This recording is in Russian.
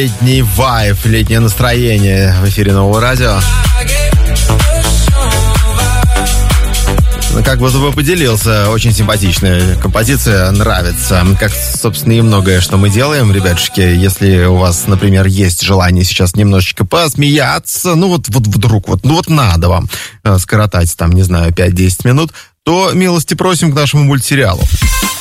Летний вайб, летнее настроение в эфире Нового радио. Как будто бы поделился. Очень симпатичная композиция, нравится. Как, собственно, и многое, что мы делаем, ребятушки. Если у вас, например, есть желание сейчас немножечко посмеяться, вдруг надо вам скоротать, 5-10 минут, то милости просим к нашему мультсериалу.